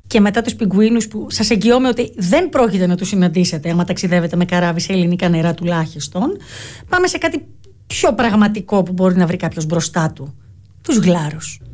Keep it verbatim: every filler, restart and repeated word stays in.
και μετά τους πιγκουίνους που σας εγγυώμαι ότι δεν πρόκειται να τους συναντήσετε άμα ταξιδεύετε με καράβι σε ελληνικά νερά τουλάχιστον, πάμε σε κάτι πιο πραγματικό που μπορεί να βρει κάποιος μπροστά του. Τους γλάρους.